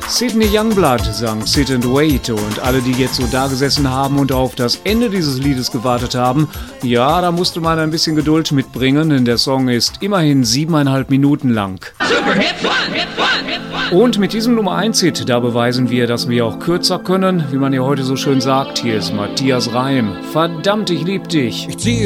Sydney Youngblood sang Sit and Wait und alle, die jetzt so da gesessen haben und auf das Ende dieses Liedes gewartet haben, ja, da musste man ein bisschen Geduld mitbringen, denn der Song ist immerhin 7,5 Minuten lang. Super Hit One. Und mit diesem Nummer 1 Hit, da beweisen wir, dass wir auch kürzer können, wie man ja heute so schön sagt. Hier ist Matthias Reim. Verdammt, ich lieb dich. Ich ziehe